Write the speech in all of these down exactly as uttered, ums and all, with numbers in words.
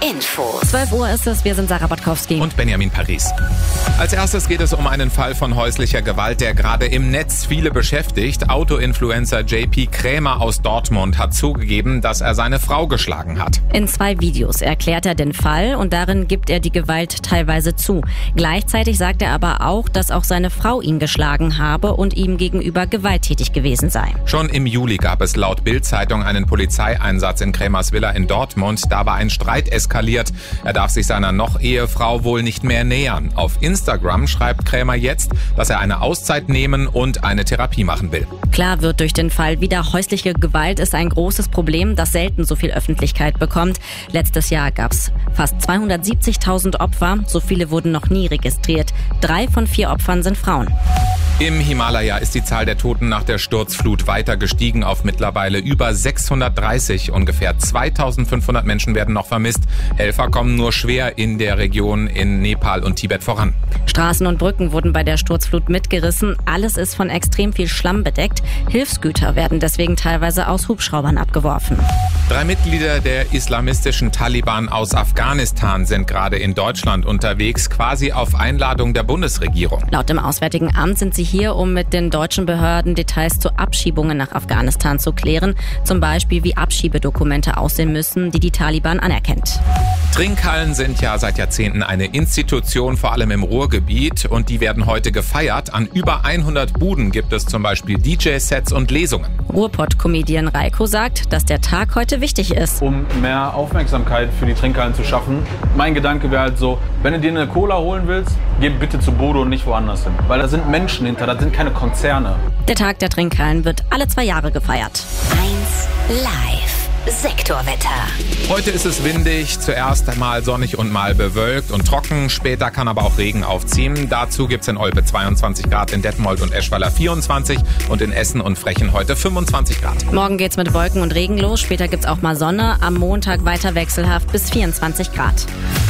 Info. zwölf Uhr ist es, wir sind Sarah Botkowski. Und Benjamin Paris. Als erstes geht es um einen Fall von häuslicher Gewalt, der gerade im Netz viele beschäftigt. Autoinfluencer J P Krämer aus Dortmund hat zugegeben, dass er seine Frau geschlagen hat. In zwei Videos erklärt er den Fall und darin gibt er die Gewalt teilweise zu. Gleichzeitig sagt er aber auch, dass auch seine Frau ihn geschlagen habe und ihm gegenüber gewalttätig gewesen sei. Schon im Juli gab es laut Bild-Zeitung einen Polizeieinsatz in Krämers Villa in Dortmund. Da war ein Streit eskaliert. Er darf sich seiner Noch-Ehefrau wohl nicht mehr nähern. Auf Instagram schreibt Krämer jetzt, dass er eine Auszeit nehmen und eine Therapie machen will. Klar wird durch den Fall wieder, häusliche Gewalt ist ein großes Problem, das selten so viel Öffentlichkeit bekommt. Letztes Jahr gab es fast zweihundertsiebzigtausend Opfer. So viele wurden noch nie registriert. Drei von vier Opfern sind Frauen. Im Himalaya ist die Zahl der Toten nach der Sturzflut weiter gestiegen auf mittlerweile über sechshundertdreißig. Ungefähr zweitausendfünfhundert Menschen werden noch vermisst. Helfer kommen nur schwer in der Region in Nepal und Tibet voran. Straßen und Brücken wurden bei der Sturzflut mitgerissen. Alles ist von extrem viel Schlamm bedeckt. Hilfsgüter werden deswegen teilweise aus Hubschraubern abgeworfen. Drei Mitglieder der islamistischen Taliban aus Afghanistan sind gerade in Deutschland unterwegs, quasi auf Einladung der Bundesregierung. Laut dem Auswärtigen Amt sind sie hier, um mit den deutschen Behörden Details zu Abschiebungen nach Afghanistan zu klären. Zum Beispiel, wie Abschiebedokumente aussehen müssen, die die Taliban anerkennt. Trinkhallen sind ja seit Jahrzehnten eine Institution, vor allem im Ruhrgebiet. Und die werden heute gefeiert. An über hundert Buden gibt es zum Beispiel D J-Sets und Lesungen. Ruhrpott-Comedian Reiko sagt, dass der Tag heute wichtig ist. Um mehr Aufmerksamkeit für die Trinkhallen zu schaffen. Mein Gedanke wäre halt so, wenn du dir eine Cola holen willst, geh bitte zu Bodo und nicht woanders hin. Weil da sind Menschen hinter, das sind keine Konzerne. Der Tag der Trinkhallen wird alle zwei Jahre gefeiert. eins Live. Sektorwetter. Heute ist es windig, zuerst einmal sonnig und mal bewölkt und trocken. Später kann aber auch Regen aufziehen. Dazu gibt's in Olpe zweiundzwanzig Grad, in Detmold und Eschweiler vierundzwanzig und in Essen und Frechen heute fünfundzwanzig Grad. Morgen geht's mit Wolken und Regen los. Später gibt's auch mal Sonne. Am Montag weiter wechselhaft bis vierundzwanzig Grad.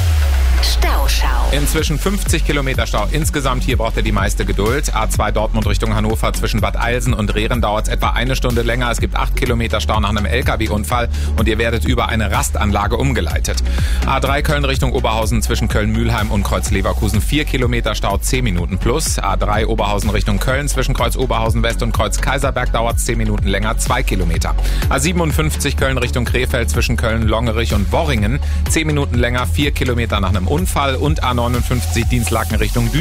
Stauschau. Inzwischen fünfzig Kilometer Stau. Insgesamt hier braucht er die meiste Geduld. A zwei Dortmund Richtung Hannover zwischen Bad Eilsen und Rehren dauert es etwa eine Stunde länger. Es gibt acht Kilometer Stau nach einem L K W-Unfall und ihr werdet über eine Rastanlage umgeleitet. A drei Köln Richtung Oberhausen zwischen Köln-Mühlheim und Kreuz-Leverkusen vier Kilometer Stau, zehn Minuten plus. A drei Oberhausen Richtung Köln zwischen Kreuz-Oberhausen-West und Kreuz-Kaiserberg dauert es zehn Minuten länger, zwei Kilometer. A siebenundfünfzig Köln Richtung Krefeld zwischen Köln-Longerich und Worringen zehn Minuten länger, vier Kilometer nach einem Unfall. Und A neunundfünfzig Dienstlaken Richtung Duisburg.